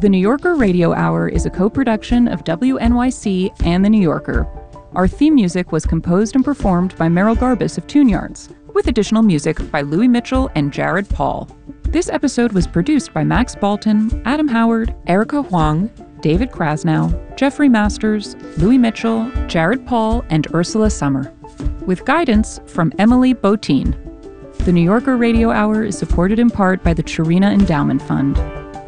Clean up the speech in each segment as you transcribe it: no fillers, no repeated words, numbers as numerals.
The New Yorker Radio Hour is a co-production of WNYC and The New Yorker. Our theme music was composed and performed by Merrill Garbus of Tune Yards, with additional music by Louis Mitchell and Jared Paul. This episode was produced by Max Balton, Adam Howard, Erica Huang, David Krasnow, Jeffrey Masters, Louis Mitchell, Jared Paul, and Ursula Summer, with guidance from Emily Botine. The New Yorker Radio Hour is supported in part by the Chirina Endowment Fund.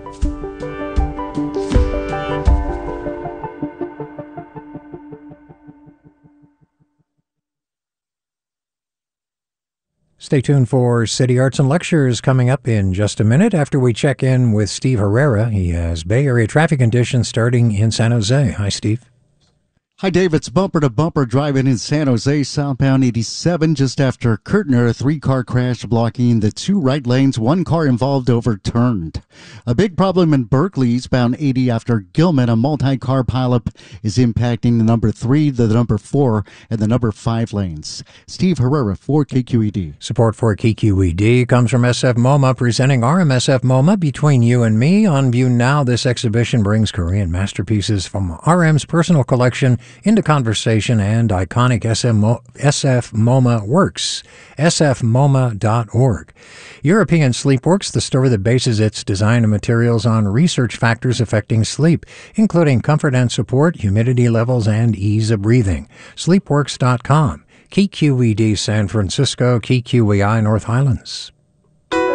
Stay tuned for City Arts and Lectures coming up in just a minute after we check in with Steve Herrera. He has Bay Area traffic conditions starting in San Jose. Hi, Steve. Hi, Dave. It's bumper-to-bumper driving in San Jose, southbound 87, just after Kirtner. A three-car crash blocking the two right lanes. One car involved overturned. A big problem in Berkeley, eastbound 80 after Gilman. A multi-car pileup is impacting the number 3, the number 4, and the number 5 lanes. Steve Herrera for KQED. Support for KQED comes from SF MoMA, presenting RMSF MoMA Between You and Me. On view now, this exhibition brings Korean masterpieces from RM's personal collection into conversation and iconic SF MoMA works. sfmoma.org. European Sleepworks, the store that bases its design and materials on research factors affecting sleep, including comfort and support, humidity levels, and ease of breathing. Sleepworks.com. KQED San Francisco, KQEI North Highlands.